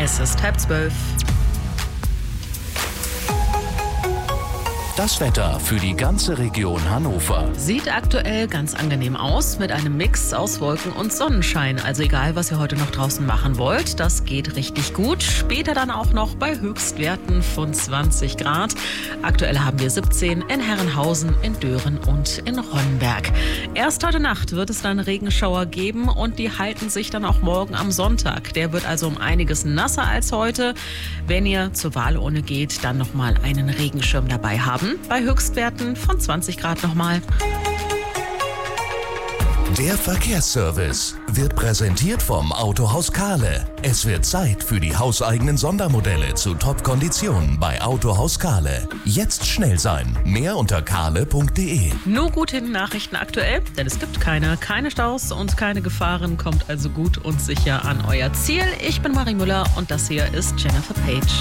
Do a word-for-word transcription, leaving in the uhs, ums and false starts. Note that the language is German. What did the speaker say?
Es ist halb zwölf. Das Wetter für die ganze Region Hannover. Sieht aktuell ganz angenehm aus mit einem Mix aus Wolken und Sonnenschein. Also egal, was ihr heute noch draußen machen wollt, das geht richtig gut. Später dann auch noch bei Höchstwerten von zwanzig Grad. Aktuell haben wir siebzehn in Herrenhausen, in Dören und in Ronnenberg. Erst heute Nacht wird es dann Regenschauer geben und die halten sich dann auch morgen am Sonntag. Der wird also um einiges nasser als heute. Wenn ihr zur Wahlurne geht, dann nochmal einen Regenschirm dabei haben. Bei Höchstwerten von zwanzig Grad nochmal. Der Verkehrsservice wird präsentiert vom Autohaus Kahle. Es wird Zeit für die hauseigenen Sondermodelle zu Top-Konditionen bei Autohaus Kahle. Jetzt schnell sein. Mehr unter kahle punkt de. Nur gute Nachrichten aktuell, denn es gibt keine. Keine Staus und keine Gefahren. Kommt also gut und sicher an euer Ziel. Ich bin Marie Müller und das hier ist Jennifer Page.